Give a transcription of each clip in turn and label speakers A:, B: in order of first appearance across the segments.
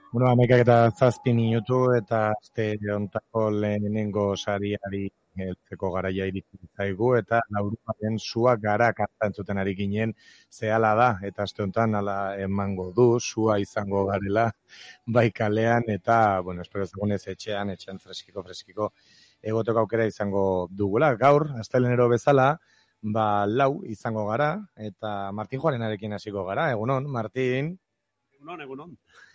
A: Bueno, 11:07 eta aste hontako lehenengo sariari heltzeko garaia iritsi zaigu eta Laurumaren sua gara kanta entzuten ari ginen zehala da eta aste hontan hala emango du sua izango garela bai kalean eta bueno, espero ezagunez etxean freskiko egoteko aukera izango dugula. Gaur astelehenero bezala lau izango gara eta Martin Juarenarekin hasiko gara. Egunon, Martin.
B: Egunon.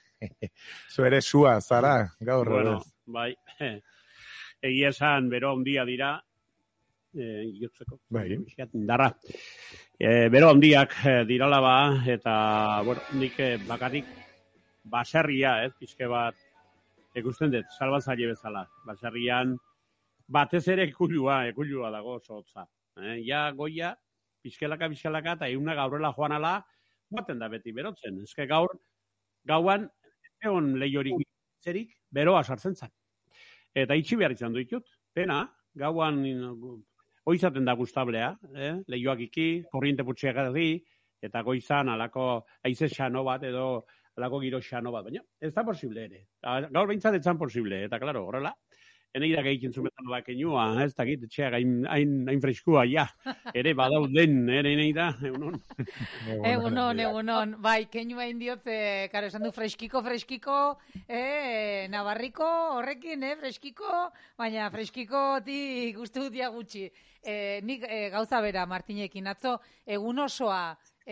A: Zu ere sua, zara, gaur.
B: Bueno, bai. Egia esan, bero handia dira, jotzeko.
A: Bai.
B: Darra. Bero handiak dirala ba, eta, bueno, nik bakarrik baserria, pizke bat, ikusten dut, salbatzaile bezala. Baserrian, batez ere ekulua dago zotza. Ja, goia, pizkelaka, eta euna gaurrela joan ala, baten da beti berotzen. Ezke gauan, egon lehiorik zerik, beroa sartzen zen. Eta itxi behar izan ditut. Pena, gauan oizaten da gustablea, lehioak iki, korriente putxeak erdi, eta goizan alako aize xano bat edo alako giro xano bat. Baina ez da posible ere. Gaur behintzat etzan posible. Eta klaro, horrela, eneirak egiten zumetan lakenua, ez dakit, etxeak hain freskua, ja. Ere badauden, ere eneida, egunon.
C: Egunon. Bai, keinu hain diot, karo, esan du freskiko, Navarriko horrekin, freskiko, baina freskikotik uste dut gutxi. Nik gauza bera, Martinekin, atzo, egun osoa,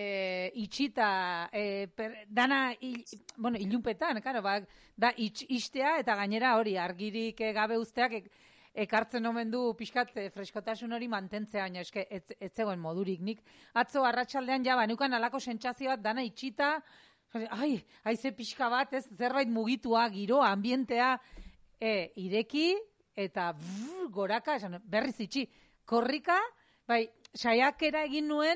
C: itxita dana ilunpetan, da itxtea eta gainera hori argirik gabe uzteak ekartzen omen du pixkat freskotasun hori mantentzea, baina eske ez zegoen modurik. Nik atzo arratsaldean ja banukan alako sentsazio bat dana itxita, haize pixka bat, ez zerbait mugitua, giroa, ambientea ireki eta goraka, berriz itxi, korrika, bai, saiakera egin nuen,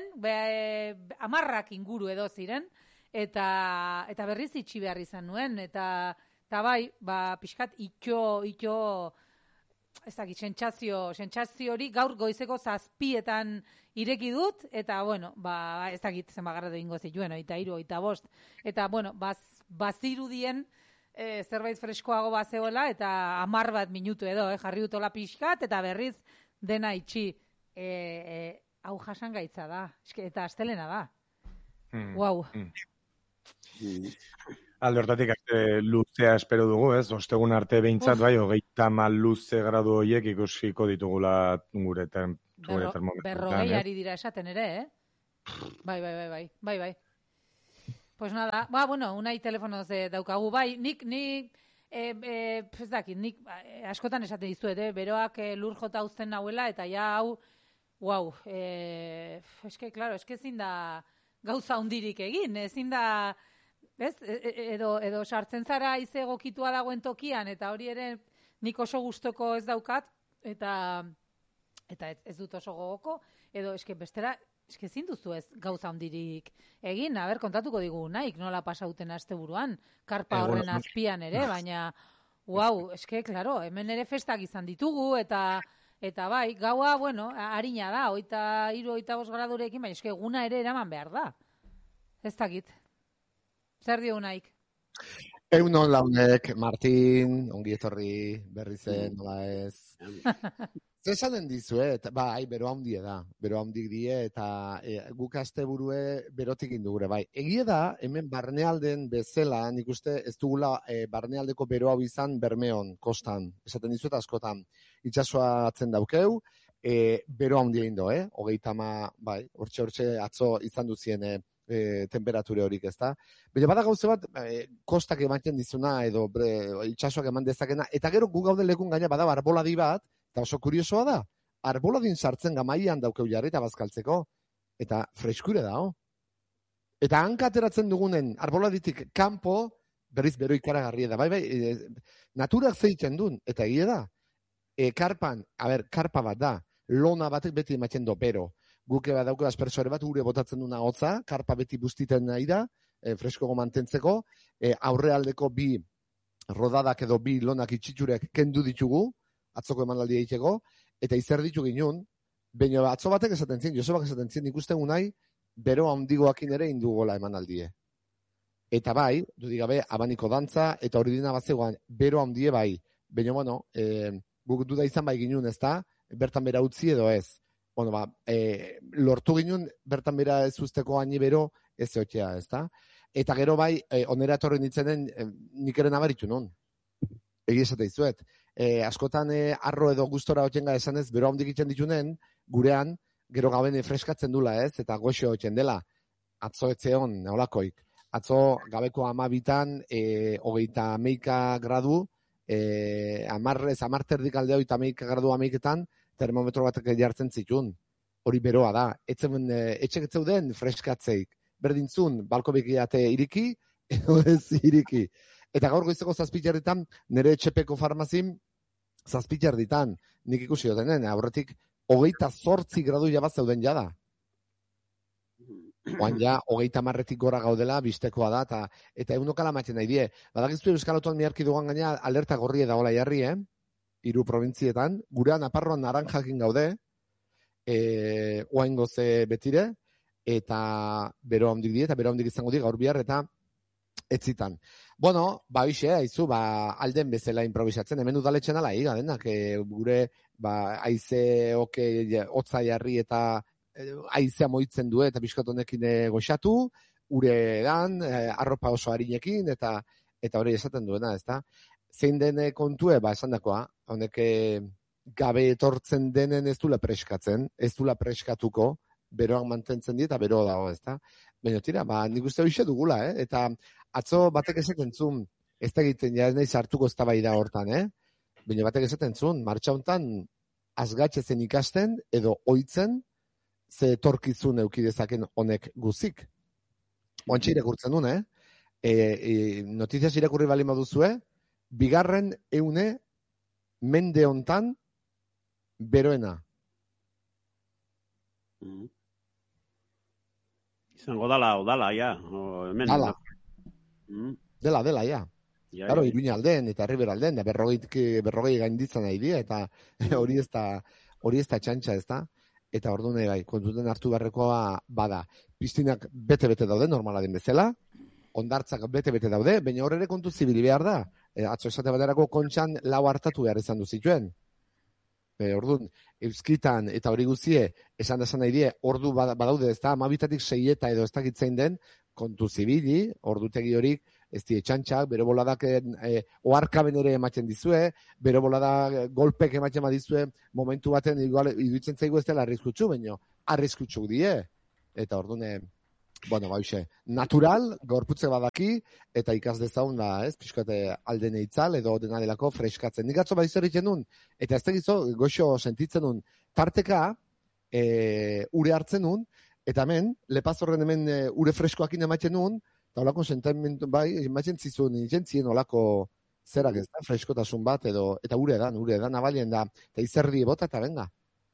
C: 10 inguru edo ziren, eta berriz itxi behar izan nuen, eta bai, pixkat itxo, ez dakit, sentsazio hori gaur goizeko 7:00 ireki dut, eta bueno, ez dakit zenbagarra egingo zituen, 23, 25, eta bueno, bazirudien zerbait freskoago bazeola, eta 10 minutu edo, jarri dutola pixkat, eta berriz dena itxi. Hau jasangaitza da, eta astelena da. Wow.
A: Alde hortatik luzea espero dugu, ez? Ostegun arte behintzat, bai, 30 luze gradu horiek ikusiko ditugula gure termometro.
C: 40 ari dira esaten ere, Bai. Pues nada, bueno, unai telefonoz daukagu, bai, nik ez dakit, nik askotan esaten dizuet, beroak lur jota uzten nahuela, eta ja hau, wow, eske ezin da gauza hundirik egin, ezin da, edo sartzen zara ize egokitua dagoen tokian, eta hori ere nik oso gustoko ez daukat, eta ez dut oso gogoko, edo bestera, ezin duzu ez gauza hundirik egin, kontatuko digu naik, nola pasauten asteburuan, karpa horren azpian ere, baina, wow, klaro, hemen ere festak izan ditugu, eta bai, gaua, bueno, harina da, 23, 25 gradurekin, baina eguna ere eraman behar da. Ez dakit. Zer dio naik?
D: Egunon launek, Martin, ongi etorri, berri zen, nola ez. Zer esanen dizuet, bai, bero handia da, bero handik die, eta guk asteburue berotik indugure, bai. Egie da, hemen barnealden bezala, nik uste ez dugula barnealdeko bero hau izan Bermeon, kostan, esaten dizuet askotan, itxasoa atzen daukeu, bero handia indo, 30, bai, hortxe atzo izan duzien temperature horik, ez da. Baina bada gauze bat, kostak ematen dizuna, edo itxasoak eman dezakena, eta gero gu gauden lekun gaina bada arboladi bat, eta oso kuriosoa da, arboladin sartzen gamaian daukeu jarri eta bazkaltzeko, eta freskure da, Eta hanka ateratzen dugunen arboladitik kanpo, berriz bero ikaragarria da, bai, naturak zeiten duen, eta egia da, karpa bat da, lona batek beti ematen do, bero, guke bat dauke aspersore bat, ure botatzen duna hotza, karpa beti bustiten nahi da, freskogo mantentzeko, aurrealdeko bi rodadak edo bi lonak itxitxurek kendu ditugu, atzoko emanaldia egiteko, eta izer ditu ginen, baina atzo batek esaten zien, Josebak esaten zien, ikusten unai, bero handigoakin ere indugola emanaldie. Eta bai, dudik gabe, abaniko dantza, eta hori dina bazegoan, bero handie bai. Baina, bueno, guk duda izan bai ginun, ez da? Bertan bera utzi edo ez. Bueno, lortu ginun, bertan bera ez usteko haini bero, ez zeotea, ez da? Eta gero bai, onera etorri nintzenen, nik ere nabaritu non. Egi esate izuet. Askotan arro edo gustora otxenga esanez, bero handik egiten ditunen, gurean, gero gaben freskatzen dula, ez? Eta goxo otxen dela. Atzo etzeon, neolakoik. Atzo gabeko 12an, 30 gradu, amarterdik aldeo 30 gradu 11etan, termometro batek jartzen zitun. Hori beroa da. Etxek zeuden freskatzeik. Berdintzun, balko bekiate iriki, edo ez iriki. Eta gaur goizeko 7 jarritan, nire etxepeko farmazin, 7 jarritan, nik ikusi dutenen, aurretik 28 gradu jabaz zeuden jada. Oan ja, 30 gora gaudela, bistekoa da, eta egunokala maten nahi die. Badakizu Euskal Autonomia Erkidegoan gaina alerta gorri dagoela jarri, 3 provintzietan, gurean aparroan naranjakin gaude, oain goze betire, eta bero handik die, eta bero handik izango di gaur bihar, eta etzitan. Bueno, hoxe, haizu, alden bezala improvisatzen, hemen udaletxen ala, denak, gure, aize, hotza jarri eta aizea moitzen du, eta biskotonekin goxatu, ure edan, arropa oso harinekin, eta hori esaten duena, ezta? Zein den kontue, esan dakoa, honek gabe etortzen denen ez dula preskatzen, ez dula preskatuko, beroak mantentzen di, eta bero dago, ezta? Baina tira, nik uste hoxe dugula, eta atzo batek esaten zun, ez da egiten, ja ez nahi sartuko ez da bai da hortan, baina batek esaten zun, martxa hontan azgatxezen ikasten, edo oitzen, ze etorkizun eukidezaken honek guzik. Oantxe irakurtzen duen, notiziaz irakurri bali moduzue, 2. eune mende hontan beroena.
B: Izango dala, ja.
D: Dala. Dela, ja. Claro, Iruña alden eta Herriber alden, da 40 gainditzen nahi die, eta hori ez da txantxa, ez da? Eta orduan bai, kontuten hartu beharrekoa bada. Piztinak bete-bete daude, normala den bezala, ondartzak bete-bete daude, baina hor ere kontu zibili behar da. Atzo esate baterako kontxan 4 hartatu behar izan duzituen. Orduan, euskitan eta hori guzie, esan nahi die, ordu badaude, ez da, 12-tik 6 eta edo ez dakitzein den, kontu zibili, ordutegi horik, ez die txantxak, bero boladak oarkaben ere ematen dizue, bero bolada golpek ematen badizue, momentu baten iduitzen zaigu ez dela arriskutsu, baina arriskutsu die. Eta orduan, bueno, natural, gorputze badaki, eta ikas dezaun da, pixkote alden eitzal, edo dena delako freskatzen. Nik atzo badizu erritzen nun, eta ez tegizo, goxo sentitzen nun, tarteka, ure hartzen nun, eta hemen, lepazorren hemen ure freskoakin ematen nun, eta olako sentamentu, ematen zizun, nintzen olako zerak ez da, freskotasun bat, eta ure edan abalien da, eta izerdi bota eta benga.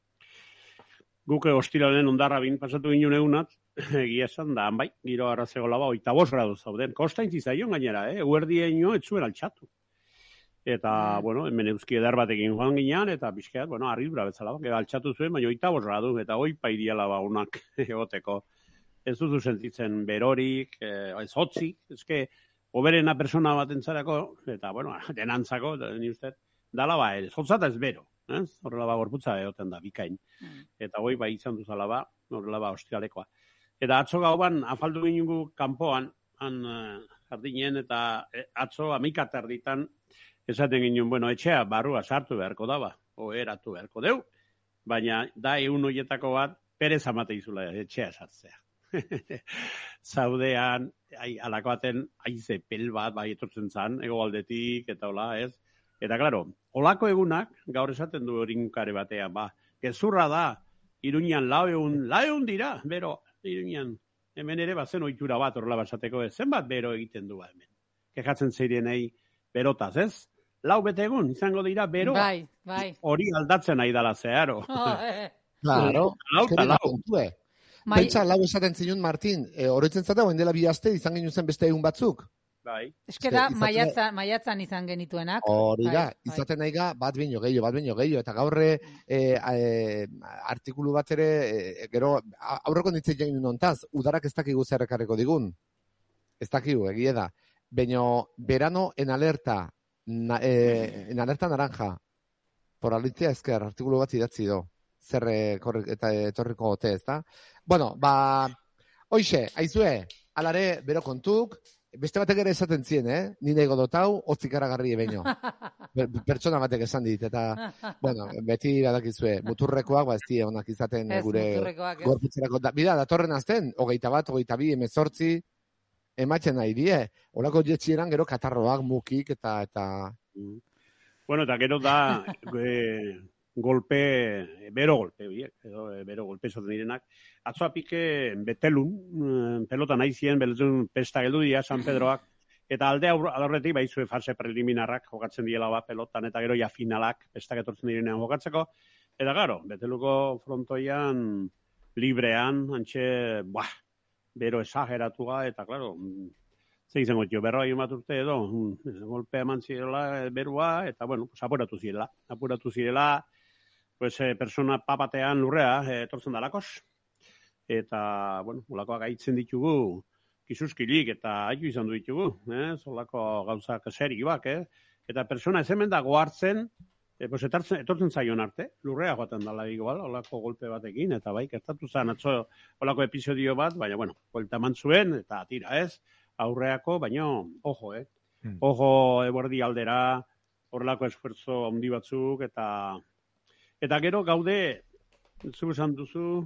B: Guke ostiralen ondarra bin pasatu ginen egunat, egia esan da, giro arrazego laba, 25 gradu zauden. Kostaintzi zaion gainera, eguerdieño etzuen altxatu. Eta, bueno, hemen euski edar batekin joan ginean, eta bizkeat, bueno, arridura bezala, altxatu zuen, baina 25 gradu, eta hoipa iriala unak egoteko. Ez duzu sentitzen berorik, ez hotzik, ezke, oberena persona bat entzarako, eta, bueno, denantzako, ni uste, dala ez hotzata ez bero. Horrela gorputza egoten da, bikain. Eta hoi izan duzala horrela ostiralekoa. Eta atzo gauban, afaldu ginen kanpoan, jardinen, eta atzo 11 erditan, esaten ginen, bueno, etxea barrua sartu beharko daba, eratu beharko deu, baina da egun horietako bat, perez amate izula etxea sartzea. Zaudean, alako baten, aize pel bat, etortzen zan, egoaldetik, eta hola, ez? Eta, klaro, olako egunak, gaur esaten du horinkare batean, gezurra da, Iruñan laeun dira, bero, Iruñan, hemen ere bazen ohitura bat horrela basateko ez, zenbat bero egiten du hemen. Kejatzen zeirenei berotaz, ez? 4 bete egun, izango dira bero.
C: Bai.
B: Hori aldatzen nahi dala zeharo.
D: Claro, pentsa, 4 esaten zinun, Martin, oroitzen zata, oen dela 2 aste, izan genuen zen beste egun batzuk.
B: Bai.
C: Eske da, maiatzan izan genituenak.
D: Hori da, izaten nahi ga, bat baino gehiago, eta gaurre artikulu bat ere, gero, aurreko nintzen egin nontaz, udarak ez dakigu zerrekarreko digun. ez dakigu, egie da. Baina, verano en alerta naranja, por Alicia Esker, artikulu bat idatzi do. Zer eta etorriko gote, ez da? Bueno, hoxe, aizue, alare, bero kontuk, beste batek ere esaten zien, Ni nahi godotau, otzikaragarri ebeño. Pertsona batek esan dit, eta, bueno, beti badakizue, muturrekoak, ez die onak izaten gure gorputzerako. Bida, datorren azten, 21, 22, 18, ematzen nahi die. Horako jetxieran gero katarroak, mukik, eta...
B: Bueno, eta gero da, bero golpe esaten direnak. Atzoa pike betelun, pelota nahi zien, beletun pesta geldu dira, San Pedroak, eta alde aurretik baizue fase preliminarrak jokatzen diela pelotan, eta gero ja finalak, pestak etortzen direnean jokatzeko, eta garo, beteluko frontoian, librean, antxe, bero esageratua, eta klaro, ze izango tio, berroa bat urte edo, golpea eman zirela berua, eta bueno, apuratu zirela, pues, persona papatean lurrea, etortzen dalakos, eta, bueno, olakoak gaitzen ditugu, kizuskilik eta haitu izan du ditugu, olako gauzak serioak, eta persona ez hemen dago hartzen, pues, etortzen zaion arte, lurrea joaten dala igual, olako golpe batekin, eta bai, gertatu zen, atzo olako episodio bat, baina, bueno, golta eman zuen, eta tira, aurreako, baina, ojo, ojo ebordi aldera, horrelako esfuerzo handi batzuk, eta gero gaude, zu esan duzu,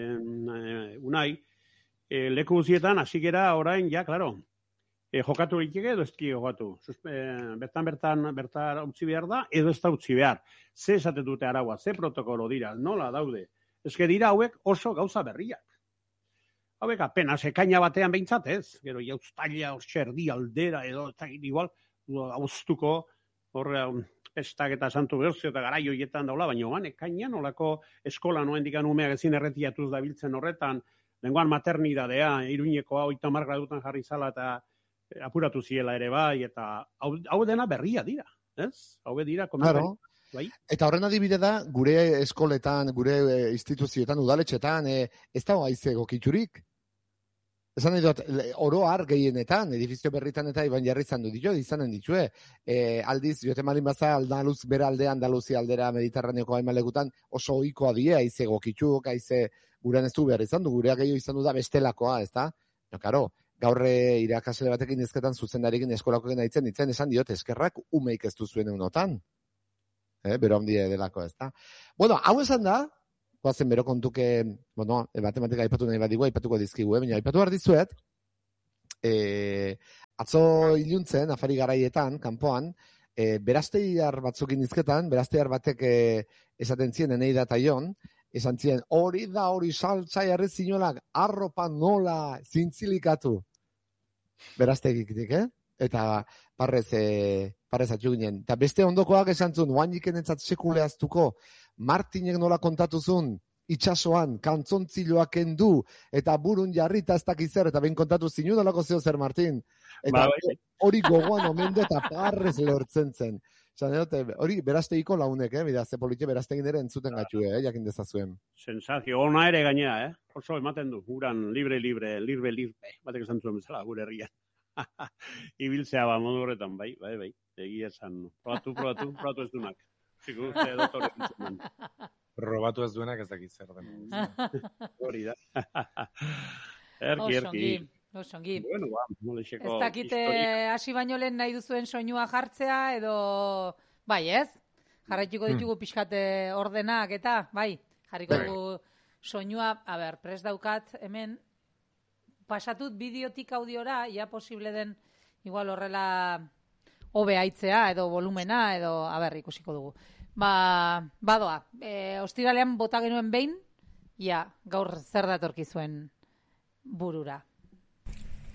B: unai, leku guzietan, hasikera orain, ja, klaro, jokatu egiteke edo ez jokatu. Bertan utzi behar da, edo ez da utzi behar. Ze esaten dute araua, ze protokolo dira, nola daude. Ez que dira hauek oso gauza berriak. Hauek apenas ekaina batean behintzat ez, gero jauztaila erdi aldera edo ez dakit igual, hauztuko, horre pestak eta santu behozio eta garai horietan daula, baina ekainan olako eskola noen dikan umeak ezin erretiatuz dabiltzen horretan, lenguan maternidadea, Iruñekoa 30 gradutan jarri zala eta apuratu ziela ere bai, eta hau dena berria dira, ez? Hau dira,
D: claro. Bai? Eta horren adibide da, gure eskoletan, gure instituzioetan, udaletxetan, ez dago haize gokiturik. Esan nahi dut, oroar gehienetan, edifizio berritan eta iban jarri izan du izanen ditue. Aldiz, jote malin baza, Andaluz bera aldea, Andaluzia aldera, Mediterraneoko haimalegutan, oso ohikoa die, haize gokituk, haize gurean ez du behar izan du, gurea gehiago izan du da bestelakoa, ez da? No, karo, gaurre irakasle batekin ezketan zuzendarekin eskolakoen ditzen, esan diot, eskerrak umeik ez duzuen egunotan. Bero handia delako, ez da? Bueno, hau esan da, goazen bero kontuke, bueno, matematika aipatu nahi badigu, aipatuko dizkigu, baina aipatu behar dizuet, atzo iluntzen, afari garaietan, kanpoan, berazteiar batzukin izketan, berazteiar batek esaten zien enei data jon, esan zien, hori da, hori saltza jarri zinolak, arropa nola zintzilikatu. Beraztegikitik, Eta parrez atxu ginen. Eta beste ondokoak esan zuen, oainiken entzat sekuleaztuko, Martinek nola kontatuzun, itxasoan, kantzontziloak kendu, eta burun jarrita ez dakizer, eta ben kontatu zinu dolako zeo zer, Martin. Eta hori gogoan omendu eta parrez lehortzen zen. Hori berazteiko launek, bida, ze politxe beraztegin ere entzuten gatxu, jakin dezazuen.
B: Sensazio, ona ere gainea, oso ematen du, guran libre, batek esan zuen bezala, gure herrian. Ibiltzea ba, modu horretan, bai, egia esan, probatu ez dunak. Ziku, doktore entzumen.
A: Probatu ez duenak ez dakit zer den.
B: Hori da.
C: Osongi.
B: Bueno, molexeko.
C: Ez dakite hasi baino lehen nahi duzuen soinua jartzea, edo, bai ez? Jarraituko ditugu pixkate ordenak eta, bai, jarriko dugu soinua, prest daukat hemen, pasatut bideotik audiora, ja posible den, igual horrela hobe aitzea, edo volumena, edo, ikusiko dugu. Badoa, ostiralean bota genuen behin, gaur zer datorki zuen burura.